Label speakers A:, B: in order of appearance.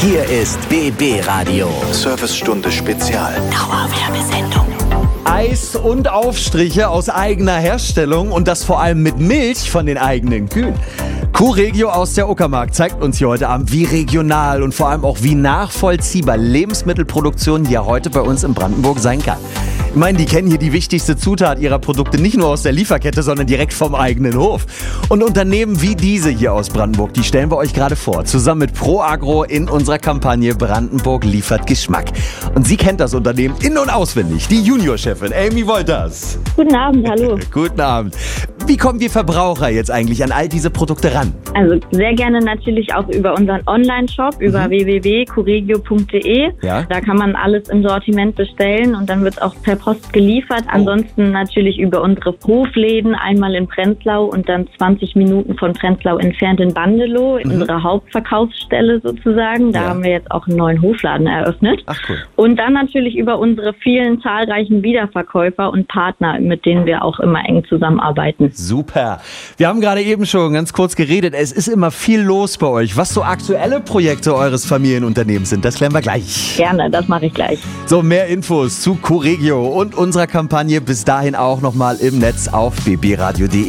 A: Hier ist BB Radio.
B: Servicestunde Spezial.
A: Dauerwerbesendung.
C: Eis und Aufstriche aus eigener Herstellung und das vor allem mit Milch von den eigenen Kühen. Curegio aus der Uckermark zeigt uns hier heute Abend, wie regional und vor allem auch wie nachvollziehbar Lebensmittelproduktion hier heute bei uns in Brandenburg sein kann. Ich meine, die kennen hier die wichtigste Zutat ihrer Produkte nicht nur aus der Lieferkette, sondern direkt vom eigenen Hof. Und Unternehmen wie diese hier aus Brandenburg, die stellen wir euch gerade vor, zusammen mit ProAgro in unserer Kampagne Brandenburg liefert Geschmack. Und sie kennt das Unternehmen in- und auswendig, die Juniorchefin Amy Wolters.
D: Guten Abend, hallo.
C: Guten Abend. Wie kommen wir Verbraucher jetzt eigentlich an all diese Produkte ran?
D: Also sehr gerne natürlich auch über unseren Online-Shop, über www.curegio.de.
C: Ja.
D: Da kann man alles im Sortiment bestellen und dann wird es auch per Post geliefert. Ansonsten natürlich über unsere Hofläden, einmal in Prenzlau und dann 20 Minuten von Prenzlau entfernt in Bandelow, in unserer Hauptverkaufsstelle sozusagen. Da haben wir jetzt auch einen neuen Hofladen eröffnet.
C: Ach cool.
D: Und dann natürlich über unsere vielen zahlreichen Wiederverkäufer und Partner, mit denen wir auch immer eng zusammenarbeiten.
C: Super. Wir haben gerade eben schon ganz kurz geredet. Es ist immer viel los bei euch. Was so aktuelle Projekte eures Familienunternehmens sind, das klären wir gleich.
D: Gerne, das mache ich gleich.
C: So, mehr Infos zu Curegio und unserer Kampagne bis dahin auch nochmal im Netz auf bbradio.de.